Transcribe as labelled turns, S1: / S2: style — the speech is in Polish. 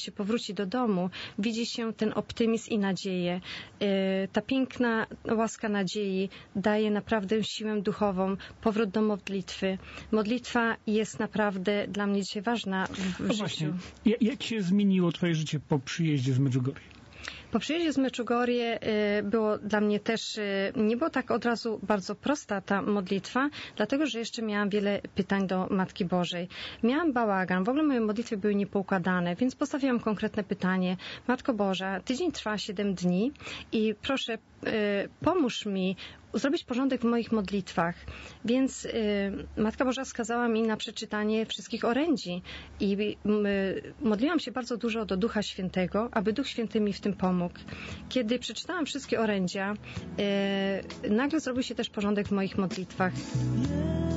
S1: się powróci do domu, widzi się ten optymizm i nadzieję. Ta piękna łaska nadziei daje naprawdę siłę duchową, powrót do modlitwy. Modlitwa jest naprawdę dla mnie dzisiaj ważna w życiu.
S2: Właśnie. Jak się zmieniło twoje życie po przyjeździe z Medjugorje?
S1: Po przyjeździe z Medjugorje było dla mnie też, nie było tak od razu bardzo prosta ta modlitwa, dlatego, że jeszcze miałam wiele pytań do Matki Bożej. Miałam bałagan, w ogóle moje modlitwy były niepoukładane, więc postawiłam konkretne pytanie. Matko Boża, tydzień trwa 7 dni i proszę, pomóż mi zrobić porządek w moich modlitwach. Więc Matka Boża skazała mi na przeczytanie wszystkich orędzi i modliłam się bardzo dużo do Ducha Świętego, aby Duch Święty mi w tym pomógł. Kiedy przeczytałam wszystkie orędzia, nagle zrobił się też porządek w moich modlitwach.